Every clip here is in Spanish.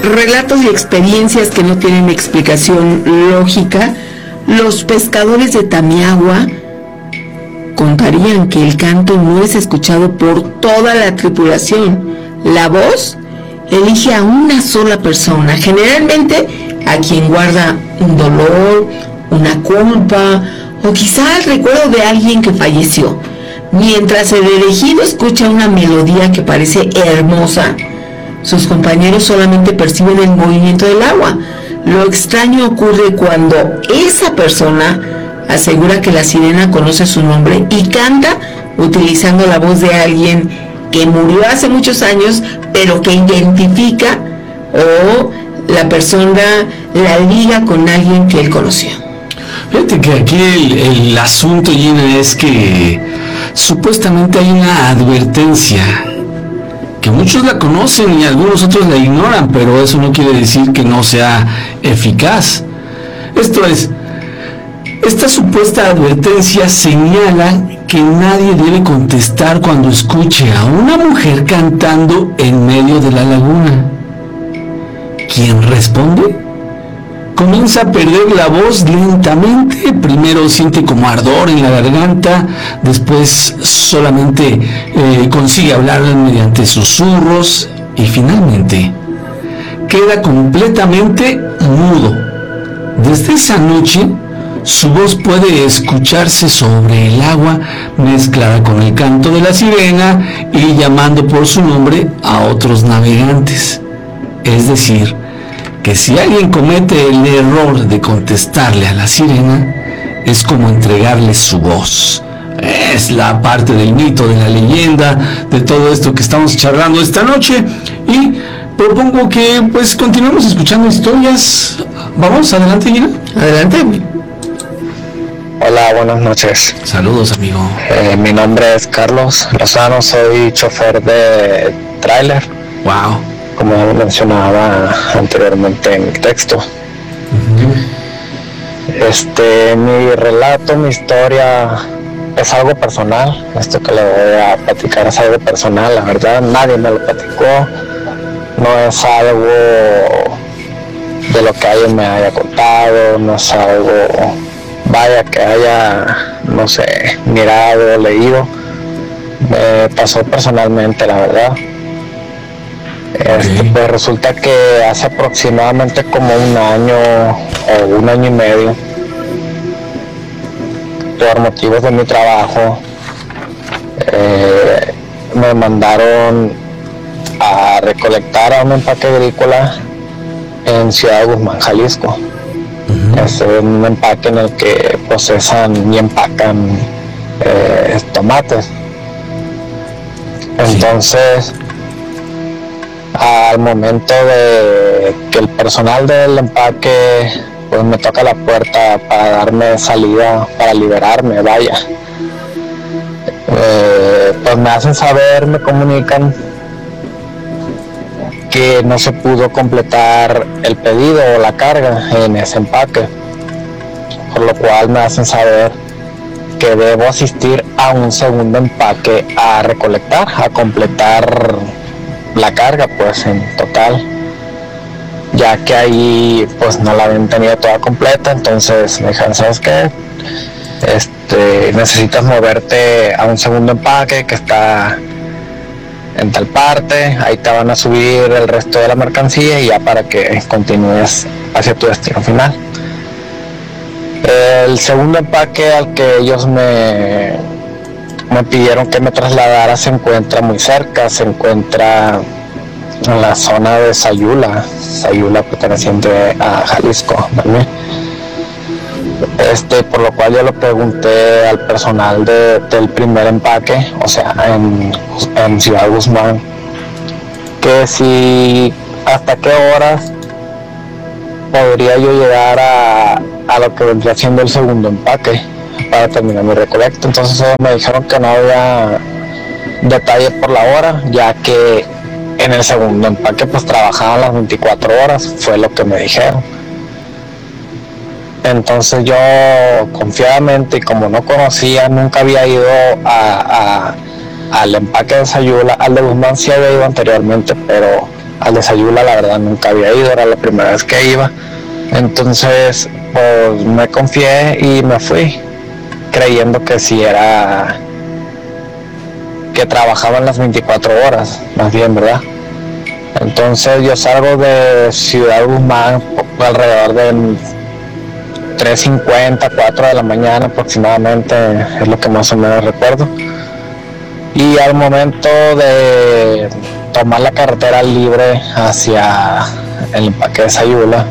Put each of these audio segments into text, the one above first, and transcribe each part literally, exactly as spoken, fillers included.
relatos y experiencias que no tienen explicación lógica, los pescadores de Tamiagua contarían que el canto no es escuchado por toda la tripulación. La voz elige a una sola persona, generalmente a quien guarda un dolor, una culpa o quizá el recuerdo de alguien que falleció, mientras el elegido escucha una melodía que parece hermosa. Sus compañeros solamente perciben el movimiento del agua. Lo extraño ocurre cuando esa persona asegura que la sirena conoce su nombre y canta utilizando la voz de alguien que murió hace muchos años, pero que identifica o la persona la liga con alguien que él conoció. Fíjate que aquí el, el asunto, Gina, es que supuestamente hay una advertencia que muchos la conocen y algunos otros la ignoran, pero eso no quiere decir que no sea eficaz. Esto es, esta supuesta advertencia señala que nadie debe contestar cuando escuche a una mujer cantando en medio de la laguna. Quien responde comienza a perder la voz lentamente. Primero siente como ardor en la garganta, después solamente eh, consigue hablar mediante susurros y finalmente queda completamente mudo. Desde esa noche su voz puede escucharse sobre el agua mezclada con el canto de la sirena y llamando por su nombre a otros navegantes. Es decir, que si alguien comete el error de contestarle a la sirena, es como entregarle su voz. Es la parte del mito, de la leyenda, de todo esto que estamos charlando esta noche, y propongo que pues continuemos escuchando historias. Vamos, adelante, Gina. Adelante. Hola, buenas noches. Saludos, amigo. Eh, mi nombre es Carlos Lozano, soy chofer de tráiler. Wow. Como mencionaba anteriormente en el texto. Uh-huh. Este, mi relato, mi historia es algo personal. Esto que le voy a platicar es algo personal, la verdad, nadie me lo platicó. No es algo de lo que alguien me haya contado, no es algo, vaya, que haya, no sé, mirado, leído. Me pasó personalmente, la verdad. Este, pues resulta que hace aproximadamente como un año o un año y medio, por motivos de mi trabajo, eh, me mandaron a recolectar a un empaque agrícola en Ciudad Guzmán, Jalisco. Uh-huh. Es un empaque en el que procesan y empacan eh, tomates. Entonces, sí, al momento de que el personal del empaque pues me toca la puerta para darme salida, para liberarme, vaya, eh, pues me hacen saber, me comunican que no se pudo completar el pedido o la carga en ese empaque, por lo cual me hacen saber que debo asistir a un segundo empaque a recolectar, a completar la carga pues en total, ya que ahí pues no la habían tenido toda completa. Entonces me dijeron, ¿sabes qué? Este, necesitas moverte a un segundo empaque que está en tal parte, ahí te van a subir el resto de la mercancía y ya para que continúes hacia tu destino final. El segundo empaque al que ellos me me pidieron que me trasladara se encuentra muy cerca, se encuentra en la zona de Sayula, Sayula perteneciente a Jalisco, ¿vale? Este, por lo cual yo le pregunté al personal de, del primer empaque, o sea, en, en Ciudad Guzmán, que si hasta qué horas podría yo llegar a, a lo que vendría siendo el segundo empaque para terminar mi recolecta. Entonces ellos me dijeron que no había detalle por la hora, ya que en el segundo empaque pues trabajaban las veinticuatro horas, fue lo que me dijeron. Entonces yo confiadamente, y como no conocía, nunca había ido a, a, al empaque de Sayula, al de Guzmán sí había ido anteriormente, pero al de Sayula la verdad nunca había ido, era la primera vez que iba. Entonces pues me confié y me fui, creyendo que sí era, que trabajaban las veinticuatro horas, más bien, ¿verdad? Entonces yo salgo de Ciudad Guzmán alrededor de tres cincuenta, cuatro de la mañana aproximadamente, es lo que más o menos recuerdo. Y al momento de tomar la carretera libre hacia el empaque de Sayula,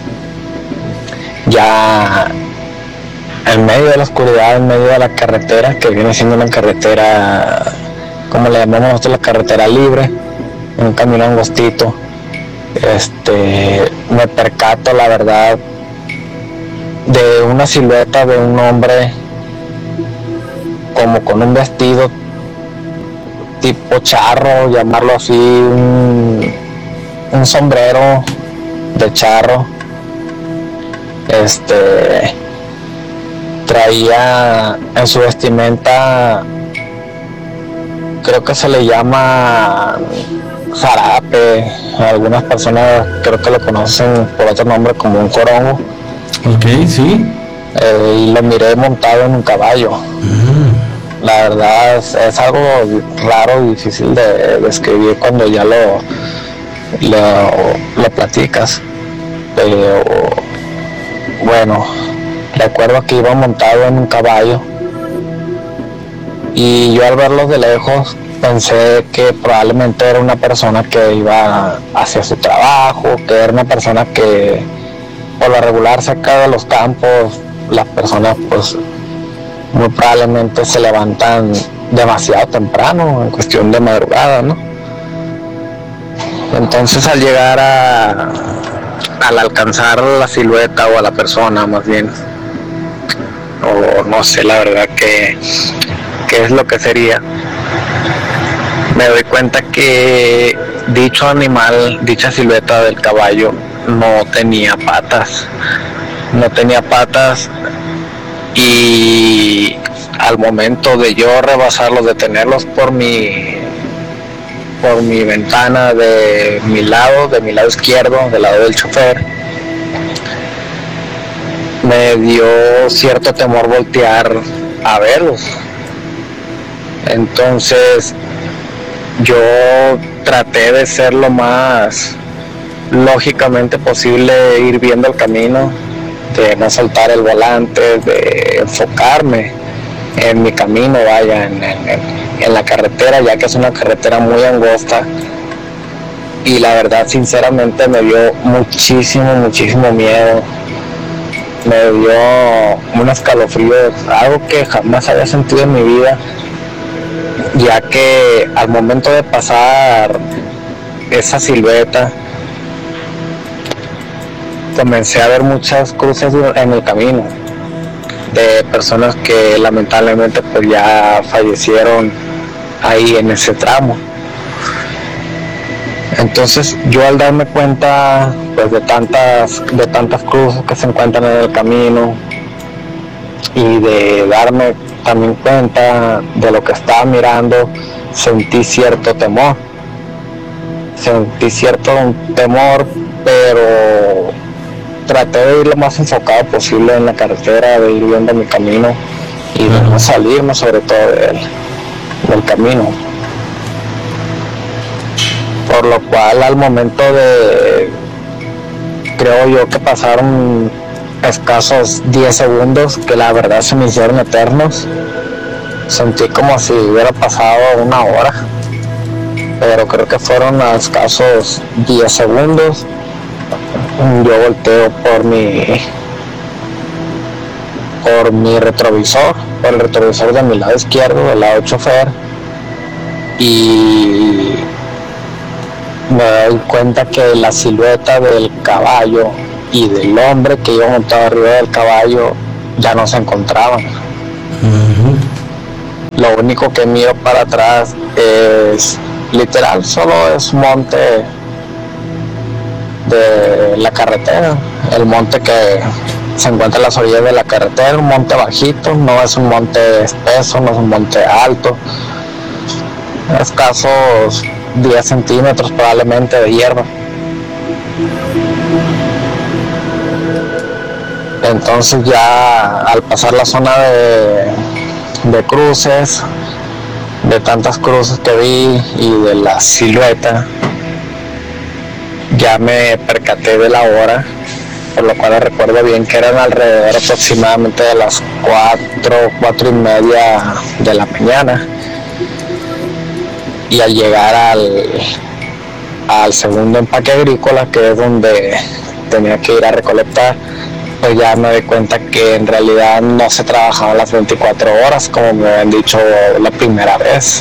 ya en medio de la oscuridad, en medio de la carretera, que viene siendo una carretera, como le llamamos nosotros, la carretera libre, un camino angostito, este, me percato, la verdad, de una silueta de un hombre como con un vestido tipo charro, llamarlo así, un, un sombrero de charro. Este traía en su vestimenta, creo que se le llama zarape, algunas personas creo que lo conocen por otro nombre como un corongo. Ok, sí. Eh, y lo miré montado en un caballo. Mm. La verdad es, es algo raro y difícil de describir cuando ya lo, lo, lo platicas. Pero bueno, recuerdo que iba montado en un caballo y yo al verlo de lejos pensé que probablemente era una persona que iba hacia su trabajo, que era una persona que por lo regular cerca de los campos las personas pues muy probablemente se levantan demasiado temprano, en cuestión de madrugada, ¿no? Entonces al llegar a al alcanzar la silueta o a la persona más bien, o no sé la verdad que qué es lo que sería, me doy cuenta que dicho animal, dicha silueta del caballo no tenía patas, no tenía patas y al momento de yo rebasarlos, detenerlos por mi por mi ventana de mi lado, de mi lado izquierdo, del lado del chofer, me dio cierto temor voltear a verlos. Entonces yo traté de ser lo más lógicamente posible, ir viendo el camino, de no soltar el volante, de enfocarme en mi camino, vaya, en, en, en la carretera, ya que es una carretera muy angosta y la verdad sinceramente me dio muchísimo, muchísimo miedo, me dio un escalofrío, algo que jamás había sentido en mi vida, ya que al momento de pasar esa silueta comencé a ver muchas cruces en el camino de personas que lamentablemente pues ya fallecieron ahí en ese tramo. Entonces yo al darme cuenta pues de tantas de tantas cruces que se encuentran en el camino y de darme también cuenta de lo que estaba mirando, sentí cierto temor sentí cierto temor pero traté de ir lo más enfocado posible en la carretera, de ir viendo mi camino y de no salirme sobre todo del, del camino. Por lo cual al momento de, creo yo que pasaron escasos diez segundos, que la verdad se me hicieron eternos, sentí como si hubiera pasado una hora, pero creo que fueron a escasos diez segundos. Yo volteo por mi por mi retrovisor, por el retrovisor de mi lado izquierdo, del lado chofer, y me doy cuenta que la silueta del caballo y del hombre que iba montado arriba del caballo ya no se encontraban. Uh-huh. Lo único que miro para atrás es literal, solo es monte de la carretera, el monte que se encuentra en las orillas de la carretera, un monte bajito, no es un monte espeso, no es un monte alto, escasos diez centímetros probablemente de hierba. Entonces ya al pasar la zona de, de cruces, de tantas cruces que vi y de la silueta, ya me percaté de la hora, por lo cual recuerdo bien que eran alrededor aproximadamente de las cuatro, cuatro y media de la mañana. Y al llegar al, al segundo empaque agrícola, que es donde tenía que ir a recolectar, pues ya me di cuenta que en realidad no se trabajaban las veinticuatro horas como me habían dicho la primera vez.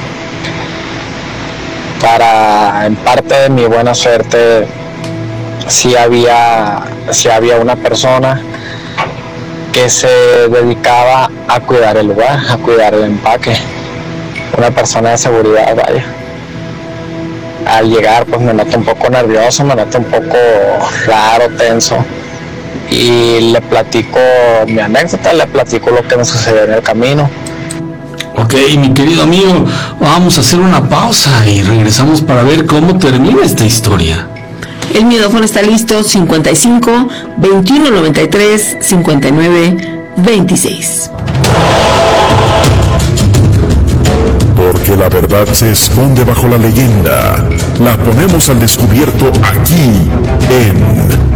Para, en parte de mi buena suerte, sí había, sí había una persona que se dedicaba a cuidar el lugar, a cuidar el empaque. Una persona de seguridad, vaya. Al llegar, pues me noto un poco nervioso, me noto un poco raro, tenso. Y le platico mi anécdota, le platico lo que me sucedió en el camino. Ok, mi querido amigo, vamos a hacer una pausa y regresamos para ver cómo termina esta historia. El micrófono está listo, cincuenta y cinco, veintiuno noventa y tres, cincuenta y nueve, veintiséis. Porque la verdad se esconde bajo la leyenda. La ponemos al descubierto aquí en